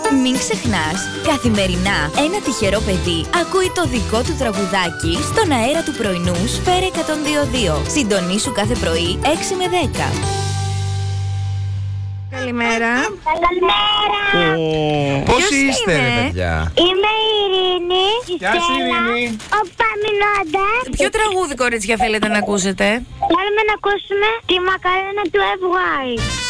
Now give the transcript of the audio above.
Μην ξεχνάς, καθημερινά ένα τυχερό παιδί ακούει το δικό του τραγουδάκι στον αέρα του πρωινού Σφαίρα 102.2. Συντονίσου κάθε πρωί 6 με 10. Καλημέρα. Καλημέρα. Πώς είστε, ρε παιδιά? Είμαι η Ειρήνη. Γεια σου, Ειρήνη. Ο Παμινώντας. Ποιο τραγούδι, κορίτσια, θέλετε να ακούσετε? Θέλουμε να ακούσουμε τη μακαρένα του FY.